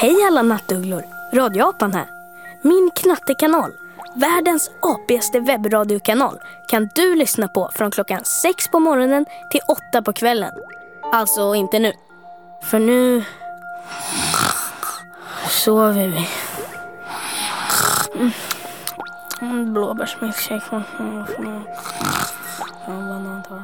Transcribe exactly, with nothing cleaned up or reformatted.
Hej alla nattugglor, Radioapan här. Min knattekanal, världens apigaste webbradiokanal, kan du lyssna på från klockan sex på morgonen till åtta på kvällen. Alltså inte nu, för nu sover vi. Mm. Blåbärsmilkshake. Banan tar.